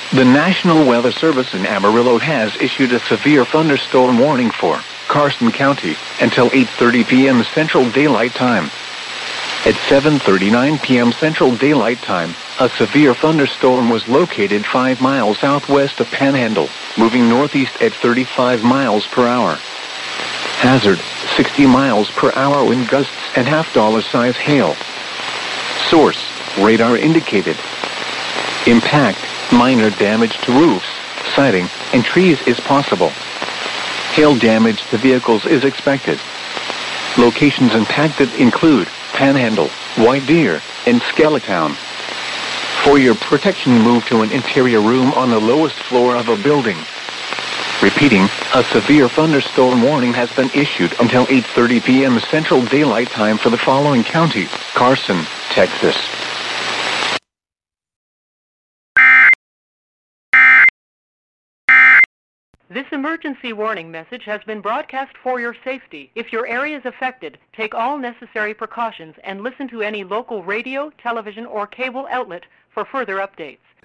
The National Weather Service in Amarillo has issued a severe thunderstorm warning for Carson County until 8:30 p.m. Central Daylight Time. At 7:39 p.m. Central Daylight Time, a severe thunderstorm was located 5 miles southwest of Panhandle, moving northeast at 35 miles per hour. Hazard, 60 miles per hour wind gusts and $half size hail. Source, radar indicated. Impact, minor damage to roofs, siding, and trees is possible. Hail damage to vehicles is expected. Locations impacted include Panhandle, White Deer, and Skelletown. For your protection, move to an interior room on the lowest floor of a building. Repeating, a severe thunderstorm warning has been issued until 8:30 p.m. Central Daylight Time for the following counties: Carson, Texas. This emergency warning message has been broadcast for your safety. If your area is affected, take all necessary precautions and listen to any local radio, television, or cable outlet for further updates.